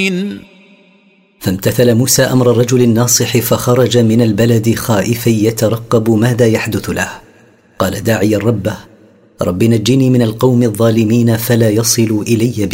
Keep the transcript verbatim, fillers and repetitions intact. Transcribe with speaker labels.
Speaker 1: فامتثل موسى أمر الرجل الناصح فخرج من البلد خائفا يترقب ماذا يحدث له. قال داعيا ربه: رب نجني من القوم الظالمين فلا يصلوا إلي